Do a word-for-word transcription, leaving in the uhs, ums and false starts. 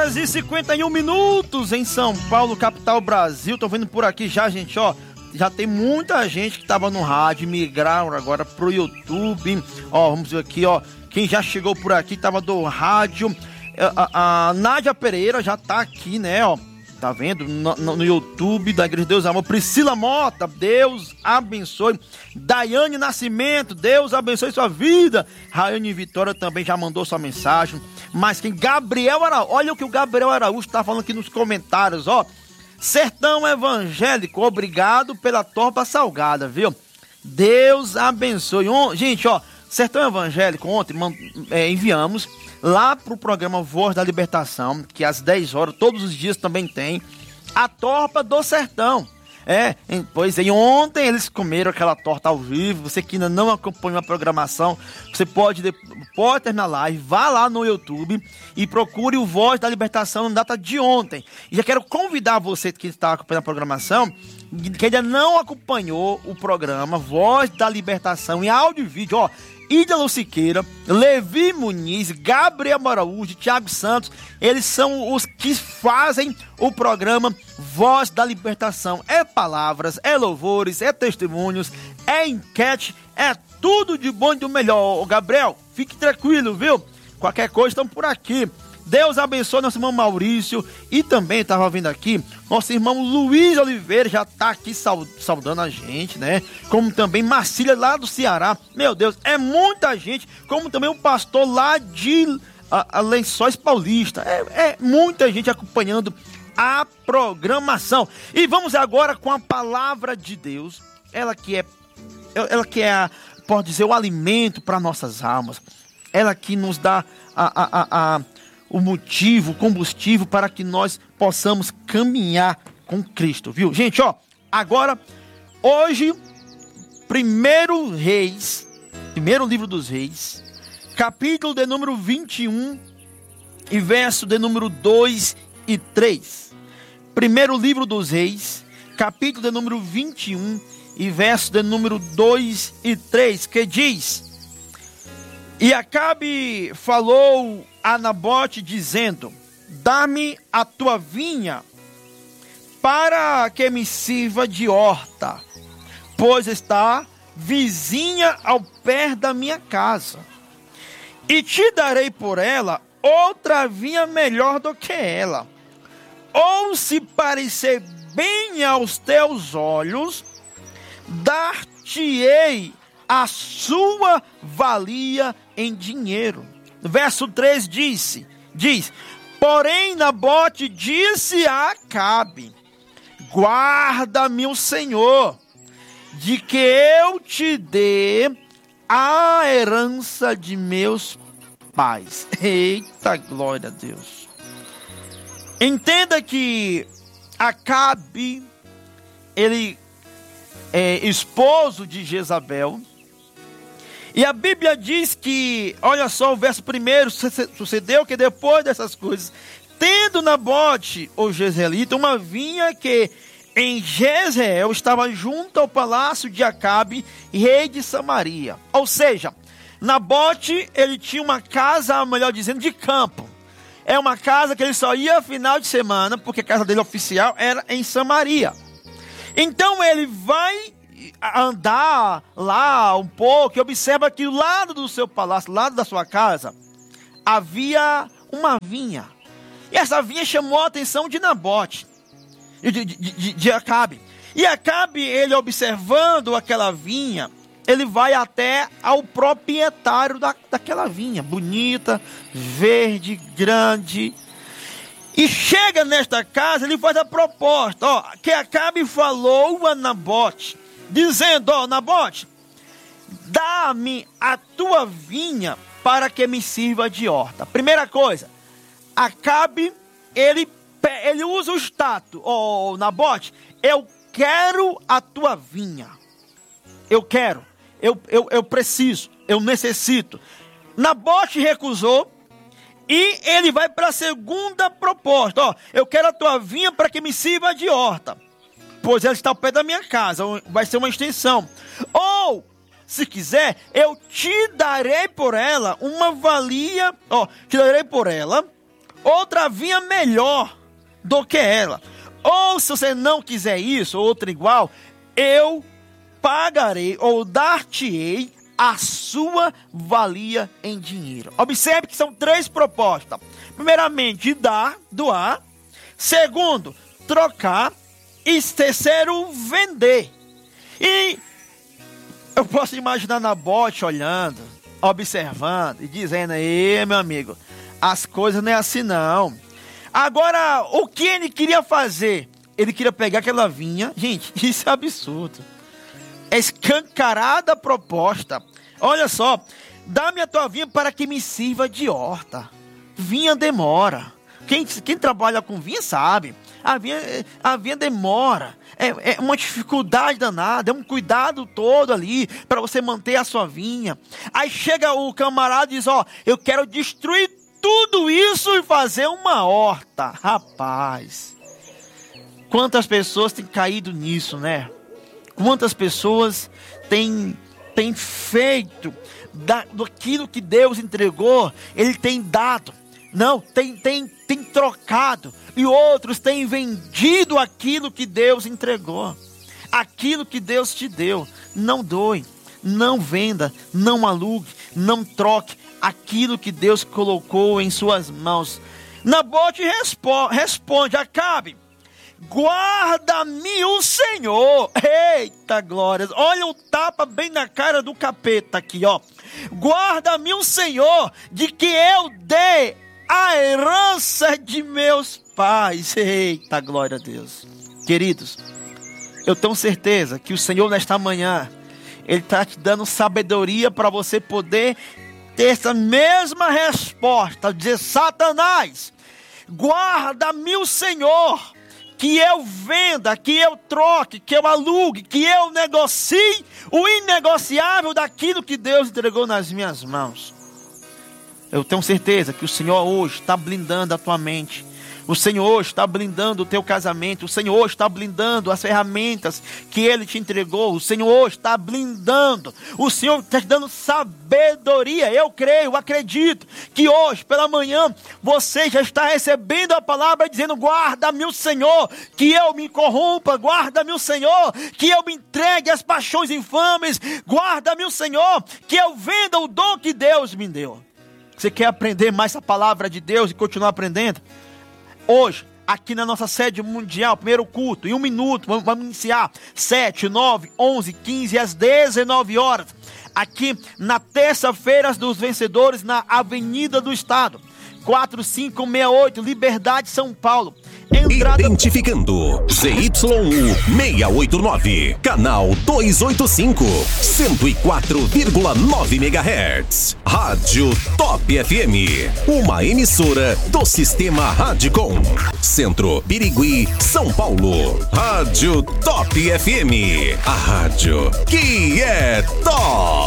horas e cinquenta e um minutos em São Paulo, capital Brasil. Tô vendo por aqui já, gente, ó. Já tem muita gente que tava no rádio, migraram agora pro YouTube. Ó, vamos ver aqui, ó. Quem já chegou por aqui, tava do rádio. A, a Nádia Pereira já tá aqui, né, ó. Tá vendo? No, no, no YouTube da Igreja de Deus Amor. Priscila Mota, Deus abençoe. Daiane Nascimento, Deus abençoe sua vida. Raiane Vitória também já mandou sua mensagem. Mas quem? Gabriel Araújo. Olha o que o Gabriel Araújo tá falando aqui nos comentários, ó. Sertão Evangélico, obrigado pela torta salgada, viu? Deus abençoe. Gente, ó, Sertão Evangélico, ontem é, enviamos lá pro programa Voz da Libertação, que às dez horas, todos os dias também tem, a torta do sertão. É, pois é, ontem eles comeram aquela torta ao vivo. Você que ainda não acompanhou a programação, você pode, pode terminar a live, vá lá no YouTube e procure o Voz da Libertação na data de ontem. E já quero convidar você que está acompanhando a programação, que ainda não acompanhou o programa Voz da Libertação em áudio e vídeo, ó, Ídalo Siqueira, Levi Muniz, Gabriel Araújo, Thiago Santos, eles são os que fazem o programa Voz da Libertação. É palavras, é louvores, é testemunhos, é enquete, é tudo de bom e do melhor. Ô, Gabriel, fique tranquilo, viu? Qualquer coisa, estamos por aqui. Deus abençoe nosso irmão Maurício. E também estava vendo aqui, nosso irmão Luiz Oliveira já está aqui saudando a gente, né? Como também Marcília lá do Ceará. Meu Deus, é muita gente. Como também o pastor lá de a, a Lençóis Paulista. É, é muita gente acompanhando a programação. E vamos agora com a palavra de Deus. Ela que é, ela que é, a, pode dizer, o alimento para nossas almas. Ela que nos dá a... a, a, a o motivo, o combustível para que nós possamos caminhar com Cristo, viu? Gente, ó, agora, hoje, primeiro Reis, primeiro livro dos Reis, capítulo de número vinte e um e verso de número dois e três. Primeiro livro dos Reis, capítulo de número vinte e um e verso de número dois e três, que diz: E Acabe falou a Nabote dizendo: dá-me a tua vinha para que me sirva de horta, pois está vizinha ao pé da minha casa, e te darei por ela outra vinha melhor do que ela. Ou se parecer bem aos teus olhos, dar-te-ei a sua valia em dinheiro. Verso três disse, diz: porém Nabote disse a Acabe: guarda-me o Senhor, de que eu te dê a herança de meus pais. Eita, glória a Deus. Entenda que Acabe, ele é esposo de Jezabel. E a Bíblia diz que, olha só o verso primeiro, sucedeu que depois dessas coisas, tendo Nabote, o jezreelita, uma vinha que em Jezreel estava junto ao palácio de Acabe, rei de Samaria. Ou seja, Nabote, ele tinha uma casa, melhor dizendo, de campo. É uma casa que ele só ia final de semana, porque a casa dele oficial era em Samaria. Então ele vai andar lá um pouco e observa que do lado do seu palácio, do lado da sua casa, havia uma vinha. E essa vinha chamou a atenção de Nabote, de, de, de, de Acabe. E Acabe, ele observando aquela vinha, ele vai até ao proprietário da, daquela vinha, bonita, verde, grande. E chega nesta casa, ele faz a proposta, ó, que Acabe falou a Nabote, dizendo: ó, Nabote, dá-me a tua vinha para que me sirva de horta. Primeira coisa, Acabe, ele, ele usa o status: ó, Nabote, eu quero a tua vinha. Eu quero, eu, eu, eu preciso, eu necessito. Nabote recusou. E ele vai para a segunda proposta: ó, eu quero a tua vinha para que me sirva de horta, pois ela está ao pé da minha casa, vai ser uma extensão. Ou, se quiser, eu te darei por ela uma valia, ó, te darei por ela outra vinha melhor do que ela. Ou se você não quiser isso, outra igual, eu pagarei ou dar-te-ei a sua valia em dinheiro. Observe que são três propostas. Primeiramente, dar, doar. Segundo, trocar. E terceiro, vender. E eu posso imaginar Nabote olhando, observando e dizendo: ei, meu amigo, as coisas não é assim não. Agora, o que ele queria fazer? Ele queria pegar aquela vinha. Gente, isso é absurdo. É escancarada a proposta. Olha só, dá-me a tua vinha para que me sirva de horta. Vinha demora. Quem, quem trabalha com vinha sabe. A vinha, a vinha demora. É, é uma dificuldade danada. É um cuidado todo ali para você manter a sua vinha. Aí chega o camarada e diz: ó, eu quero destruir tudo isso e fazer uma horta. Rapaz, quantas pessoas têm caído nisso, né? Quantas pessoas têm, têm feito da, daquilo que Deus entregou, Ele tem dado. Não, tem, tem, tem trocado. E outros têm vendido aquilo que Deus entregou. Aquilo que Deus te deu. Não doe, não venda, não alugue, não troque aquilo que Deus colocou em suas mãos. Nabote respo- responde: Acabe, guarda-me o Senhor. Eita glórias, olha o tapa bem na cara do capeta aqui, ó. Guarda-me o Senhor, de que eu dê a herança de meus pais. Eita glória a Deus. Queridos, eu tenho certeza que o Senhor nesta manhã, Ele está te dando sabedoria para você poder ter essa mesma resposta. Dizer: Satanás, guarda-me o Senhor, que eu venda, que eu troque, que eu alugue, que eu negocie o inegociável daquilo que Deus entregou nas minhas mãos. Eu tenho certeza que o Senhor hoje está blindando a tua mente. O Senhor hoje está blindando o teu casamento. O Senhor hoje está blindando as ferramentas que Ele te entregou. O Senhor hoje está blindando. O Senhor está te dando sabedoria. Eu creio, acredito que hoje, pela manhã, você já está recebendo a palavra dizendo: guarda-me o Senhor, que eu me corrompa. Guarda-me o Senhor, que eu me entregue às paixões infames. Guarda-me o Senhor, que eu venda o dom que Deus me deu. Você quer aprender mais essa palavra de Deus e continuar aprendendo? Hoje, aqui na nossa sede mundial, primeiro culto, em um minuto, vamos, vamos iniciar sete, nove, onze, quinze, às dezenove horas, aqui na terça-feira dos vencedores, na Avenida do Estado, quatro cinco seis oito, Liberdade, São Paulo. Entrada... Identificando Z Y U seiscentos e oitenta e nove, canal duzentos e oitenta e cinco, cento e quatro vírgula nove megahertz. Rádio Top F M, uma emissora do Sistema Radicom. Centro, Birigui, São Paulo. Rádio Top F M, a rádio que é top.